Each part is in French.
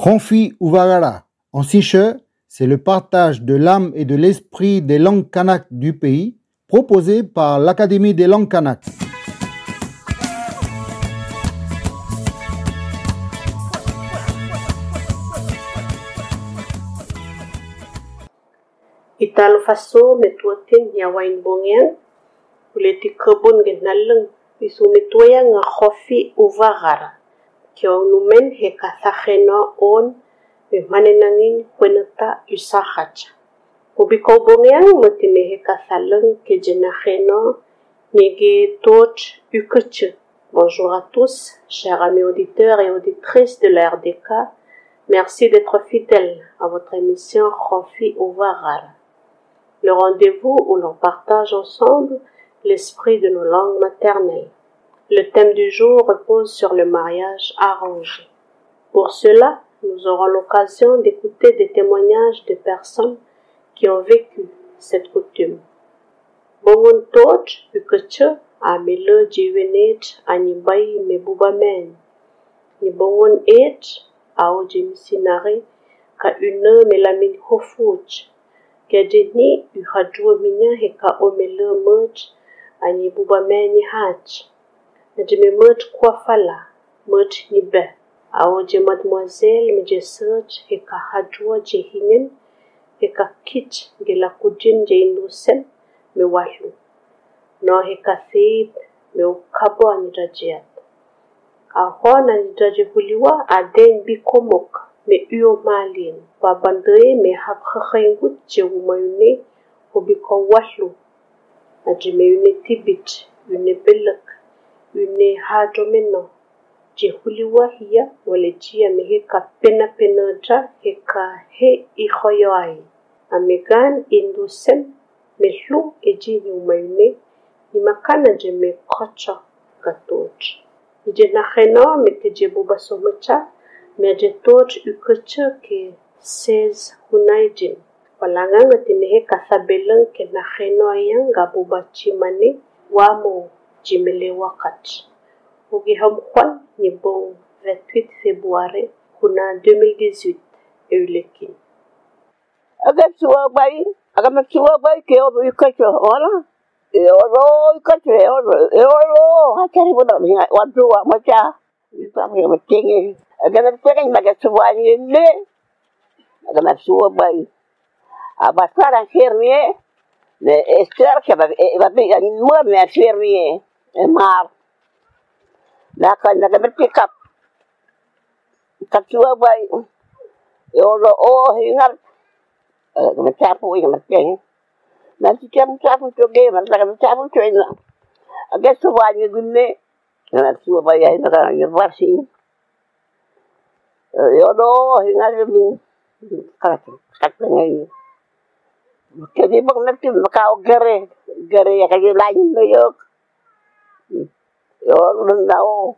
Ronfi Uvagara, en siche, c'est le partage de l'âme et de l'esprit des langues kanak du pays, proposé par l'Académie des langues kanak. Italo faso metuatin yawain bongyang uleti kebun genaleng isu metuayang Ronfi Uvagara kyo numen he kathacheno on me manenangin kwenata usahacha ubiko bongyang metine he kathaleng ke jenacheno nege tot ukeche. Bonjour à tous, chers amis auditeurs et auditrices de la RDK. Merci d'être fidèles à votre émission Ronfi Uvagara, le rendez-vous où l'on partage ensemble l'esprit de nos langues maternelles. Le thème du jour repose sur le mariage arrangé. Pour cela, nous aurons l'occasion d'écouter des témoignages de personnes qui ont vécu cette coutume. Bongon tot ukeche amele jiwenet anibay mebubamen. Ni bongon et ao jimisinare ka une melamin hofuch. Gadeni uhadwo minya heka omele merch anibubamen ni hatch. Najime merch kwafala merch ni be. Ao je mademoiselle me je search heka hadwo jehingen heka kich gela kujin je innocent me wahlu. No heka thib me ukabo anirajiat. Ahona aniraji huliwa aden bikomok me uyo malin. Babandre me habkhayengut je umayune hobiko wahlu. Najime une tibit, une belak, une hadomeno. Je huliwa hiya wale jia me heka pena ja heka he ikhoyoai. Amegan indusem mehlu ejini umayune ni makana je me kocha gatoch. Je nacheno me teje buba somecha me je toch ukeche ke 16 hunaijin. Palanganga tinehe kathabelang ke nacheno ayang gabuba chimane wamo jimele wakat. Ugi hamkwan ni bon 28 février kuna 2018 eulekin. Agam suwa bai ke obu ikacho ora oro ikacho oro hakari bodo ni wadu wa macha ipame matingi agam pengen maga suwa ni le agam suwa bai abasara fernie le ester ke ba bi ani mo me fernie mar la kan naga pick up kachua bai oro o hingar Macapo yang macam nanti capo coge, macam capo coge. Agak semuanya gune, nanti semua bayar nak yang versi. Yodo hingar ni kat ni. Jadi bang nanti makau gere yang kaya lain tu yok. Yodo nao,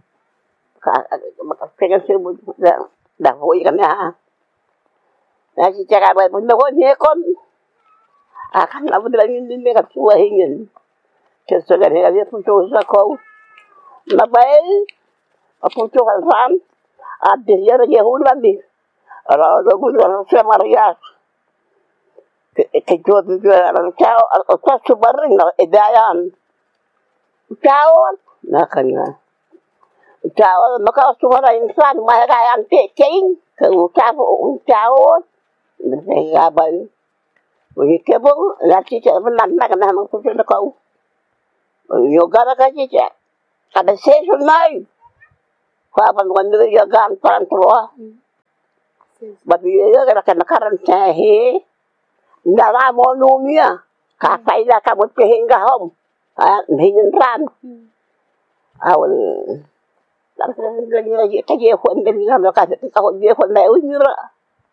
makau pengen sebut dah boleh kan ya. Nasi cakap apa pun nak ni kon, akan lalu dalam ini mereka tua ingin, kesukaan dia pun cuci kau, nabai, apa cuci kan, ada dia lagi hulan ni, orang bukan sama Maria, kejual orang cau, orang sebarang nak edayan, cau, nak kena, cau, maka semua insan mereka yang teking, cau. Saya abang, begitu pun nanti cakap nak nak mungkin nak kau. Yoga nak cakap, ada sesi lain. Kau apa mungkin yoga antara tua. Bagi yoga nak karan cahaya, dalam monomia, kapai dah kamu terhingga hom, hingga ram. Awal, lagi kerja pun dengan mereka kau dia pun lain ujura.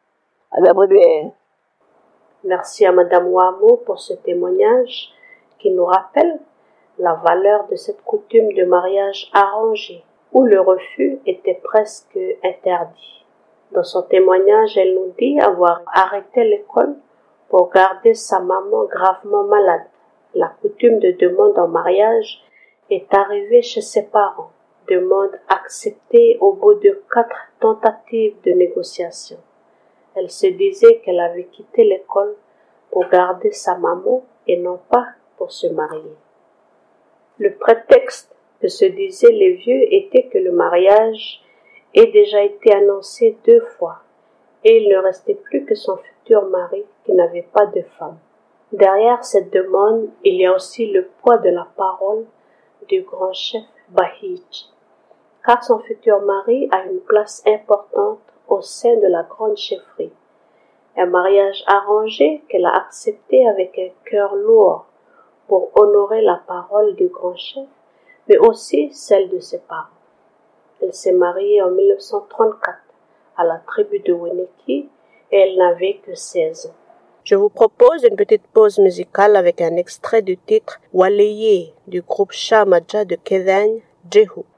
Merci à Madame Wamo pour ce témoignage qui nous rappelle la valeur de cette coutume de mariage arrangé, où le refus était presque interdit. Dans son témoignage, elle nous dit avoir arrêté l'école pour garder sa maman gravement malade. La coutume de demande en mariage est arrivée chez ses parents. demande acceptée au bout de 4 tentatives de négociation. Elle se disait qu'elle avait quitté l'école pour garder sa maman et non pas pour se marier. Le prétexte que se disaient les vieux était que le mariage ait déjà été annoncé 2 fois et il ne restait plus que son futur mari qui n'avait pas de femme. Derrière cette demande, il y a aussi le poids de la parole du grand chef Bahij, car son futur mari a une place importante au sein de la grande chefferie. Un mariage arrangé qu'elle a accepté avec un cœur lourd pour honorer la parole du grand chef, mais aussi celle de ses parents. Elle s'est mariée en 1934 à la tribu de Weneki et elle n'avait que 16 ans. Je vous propose une petite pause musicale avec un extrait du titre Waleye du groupe Shamaja de Kedagne, Jehu.